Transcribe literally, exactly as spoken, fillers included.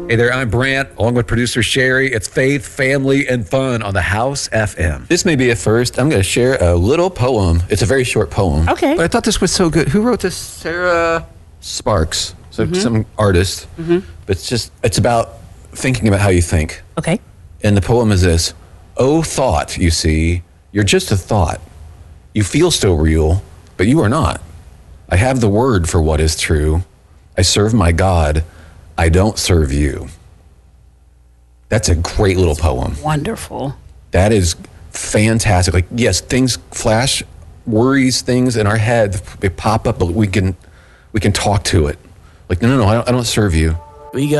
Hey there, I'm Brant, along with producer Sherry. It's faith, family, and fun on the House F M. This may be a first. I'm going to share a little poem. It's a very short poem. Okay. But I thought this was so good. Who wrote this? Sarah Sparks. So Mm-hmm. some artist. Mm-hmm. But it's just, it's about thinking about how you think. Okay. And the poem is this. Oh, thought, you see, you're just a thought. You feel so real, but you are not. I have the word for what is true. I serve my God. I don't serve you. That's a great little poem. Wonderful. That is fantastic. Like, yes, things flash, worries, things in our head, they pop up, but we can we can talk to it. Like, no, no, no, I don't, I don't serve you. We got